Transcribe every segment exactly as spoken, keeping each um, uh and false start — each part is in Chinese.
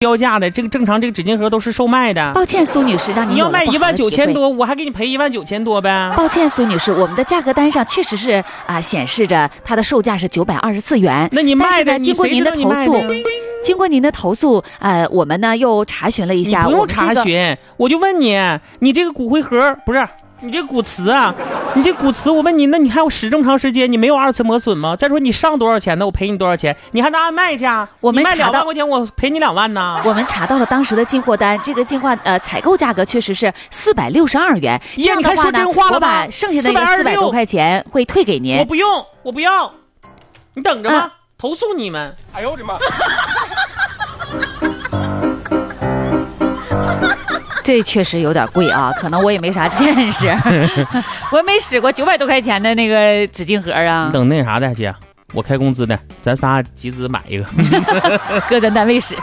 标价的，这个正常这个纸巾盒都是售卖的。 抱歉，苏女士，让你要卖一万九千多，我还给你赔一万九千多呗。 抱歉，苏女士，我们的价格单上确实是啊、呃、显示着它的售价是九百二十四元。 那你卖的， 经过您的投诉，经过您的投诉，呃，我们呢又查询了一下。 你不用查询，我, 、这个、我就问你，你这个骨灰盒不是？你这骨瓷啊，你这骨瓷，我问你，那你还要使这么长时间，你没有二次磨损吗？再说你上多少钱呢？我赔你多少钱？你还能按卖价？ 我们卖两万块钱，我赔你两万呢。 我们查到了当时的进货单，这个进货呃采购价格确实是四百六十二元。 这样的话呢， 我把剩下的四百多块钱会退给您。 我不用，我不要，你等着吧，啊、投诉你们。哎呦我的妈！ 这确实有点贵啊，可能我也没啥见识，我也没使过九百多块钱的那个纸巾盒啊。 等那啥的姐，我开工资的，咱仨集资买一个， 各咱单位使。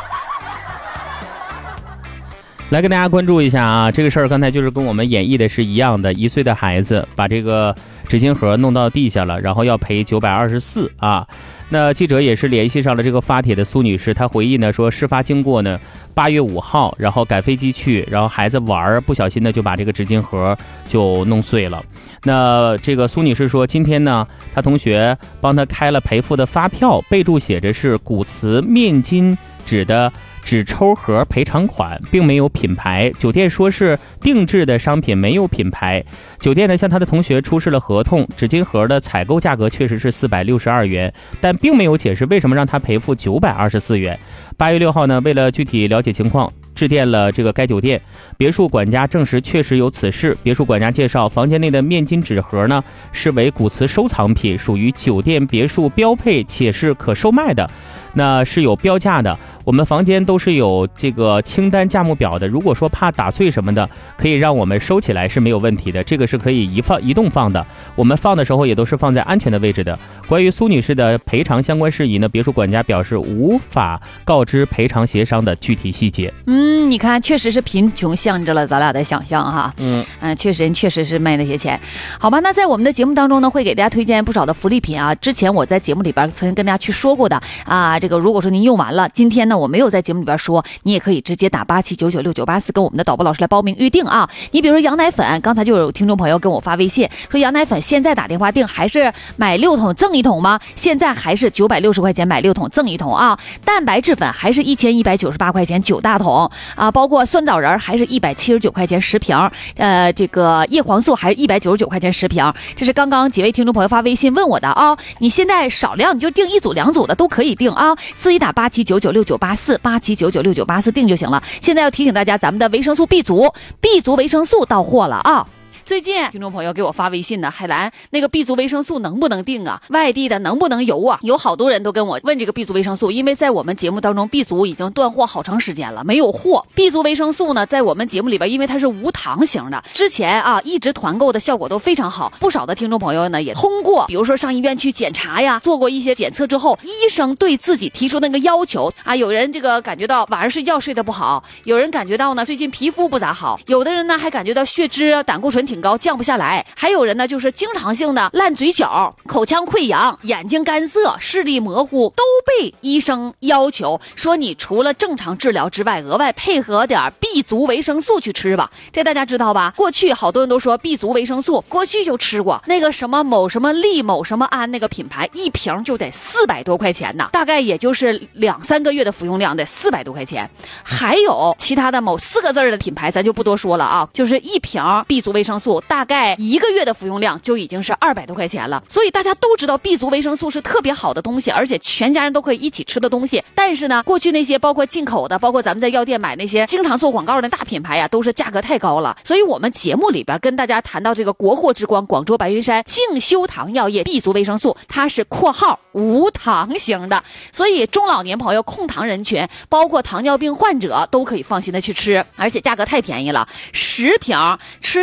来跟大家关注一下啊，这个事儿刚才就是跟我们演绎的是一样的，一岁的孩子把这个纸巾盒弄到地下了，然后要赔九百二十四啊。那记者也是联系上了这个发帖的苏女士，她回忆呢说，事发经过呢，八月五号，然后赶飞机去，然后孩子玩，不小心呢就把这个纸巾盒就弄碎了。那这个苏女士说，今天呢，她同学帮她开了赔付的发票，备注写着是骨瓷面巾纸的纸抽盒赔偿款，并没有品牌。酒店说是定制的商品，没有品牌。酒店呢向他的同学出示了合同，纸巾盒的采购价格确实是四百六十二元，但并没有解释为什么让他赔付九百二十四元。八月六号呢，为了具体了解情况，致电了这个该酒店，别墅管家证实确实有此事。别墅管家介绍，房间内的面巾纸盒呢是为骨瓷收藏品，属于酒店别墅标配，且是可售卖的，那是有标价的。我们房间都是有这个清单价目表的，如果说怕打碎什么的，可以让我们收起来是没有问题的，这个是可以移放移动放的，我们放的时候也都是放在安全的位置的。关于苏女士的赔偿相关事宜呢，别墅管家表示无法告知赔偿协商的具体细节。 嗯，你看，确实是贫穷限制了咱俩的想象哈。嗯嗯、呃，确实人确实是卖那些钱。好吧，那在我们的节目当中呢，会给大家推荐不少的福利品啊。之前我在节目里边曾经跟大家去说过的啊，这个如果说您用完了，今天呢我没有在节目里边说，你也可以直接打八七九九六九八四跟我们的导播老师来报名预定啊。你比如说羊奶粉，刚才就有听众朋友跟我发微信说，羊奶粉现在打电话订还是买六桶赠一桶吗？现在还是九百六十块钱买六桶赠一桶啊。蛋白质粉还是一千一百九十八块钱九大桶啊，包括酸枣仁还是一百七十九块钱十瓶，呃，这个叶黄素还是一百九十九块钱十瓶。这是刚刚几位听众朋友发微信问我的啊，你现在少量你就订一组两组的都可以订啊，自己打八七九九六九八四八七九九六九八四订就行了。现在要提醒大家，咱们的维生素 B 族 B 族维生素到货了啊。最近听众朋友给我发微信呢，海兰那个 B 族维生素能不能订啊？外地的能不能邮啊？有好多人都跟我问这个 B 族维生素，因为在我们节目当中 B 族已经断货好长时间了，没有货。B 族维生素呢，在我们节目里边，因为它是无糖型的，之前啊一直团购的效果都非常好，不少的听众朋友呢也通过，比如说上医院去检查呀，做过一些检测之后，医生对自己提出那个要求啊，有人这个感觉到晚上睡觉睡得不好，有人感觉到呢最近皮肤不咋好，有的人呢还感觉到血脂、胆固醇挺高，降不下来，还有人呢就是经常性的烂嘴角、口腔溃疡、眼睛干涩、视力模糊，都被医生要求说你除了正常治疗之外，额外配合点 B 族维生素去吃吧。这大家知道吧？过去好多人都说 B 族维生素，过去就吃过那个什么某什么利某什么安那个品牌，一瓶就得四百多块钱呢，大概也就是两三个月的服用量得四百多块钱。还有其他的某四个字的品牌咱就不多说了啊，就是一瓶 B 族维生素大概一个月的服用量就已经是二百多块钱了。所以大家都知道 B 族维生素是特别好的东西，而且全家人都可以一起吃的东西。但是呢，过去那些包括进口的，包括咱们在药店买那些经常做广告的大品牌呀，都是价格太高了。所以我们节目里边跟大家谈到这个国货之光广州白云山净修堂药业 B 族维生素，它是括号无糖型的，所以中老年朋友、控糖人群，包括糖尿病患者都可以放心的去吃，而且价格太便宜了，十瓶吃七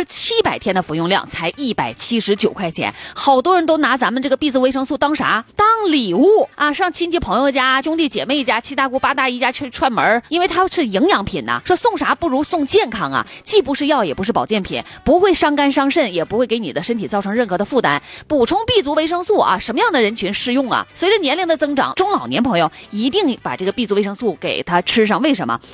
百天的服用量才一百七十九块钱。好多人都拿咱们这个 B 族维生素当啥？当礼物啊，上亲戚朋友家、兄弟姐妹家、七大姑八大姨家去串门，因为它是营养品呐、啊。说送啥不如送健康啊，既不是药也不是保健品，不会伤肝伤肾，也不会给你的身体造成任何的负担。补充 B 族维生素啊，什么样的人群适用啊？随着年龄的增长，中老年朋友一定把这个 B 族维生素给它吃上。为什么？